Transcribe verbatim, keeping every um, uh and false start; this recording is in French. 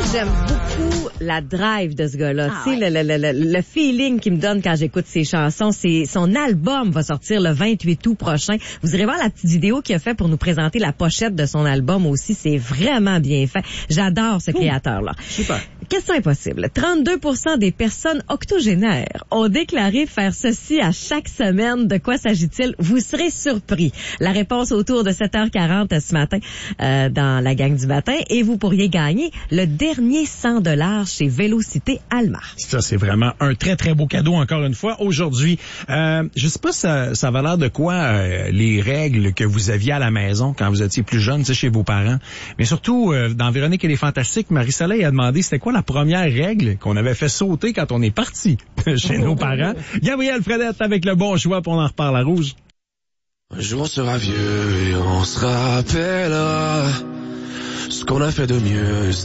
J'aime beaucoup la drive de ce gars-là. Ah tu sais, ouais. le, le, le, le feeling qu'il me donne quand j'écoute ses chansons. C'est, son album va sortir le vingt-huit août prochain. Vous irez voir la petite vidéo qu'il a fait pour nous présenter la pochette de son album aussi. C'est vraiment bien fait. J'adore ce créateur-là. Super. Question impossible. trente-deux pour cent des personnes octogénaires ont déclaré faire ceci à chaque semaine. De quoi s'agit-il? Vous serez surpris. La réponse autour de sept heures quarante ce matin euh, dans la gang du matin. Et vous pourriez gagner le dernier cent dollars chez Vélocité Alma. Ça, c'est vraiment un très, très beau cadeau, encore une fois, aujourd'hui. Euh, je sais pas ça, ça va l'air de quoi euh, les règles que vous aviez à la maison quand vous étiez plus jeune, tu sais, chez vos parents. Mais surtout, euh, dans Véronique et les Fantastiques, Marie-Soleil a demandé c'était quoi la première règle qu'on avait fait sauter quand on est parti chez nos parents. Gabriel Fredette avec le bon choix, puis on en reparle à Rouge. Un jour on sera vieux et on se rappellera ce qu'on a fait de mieux.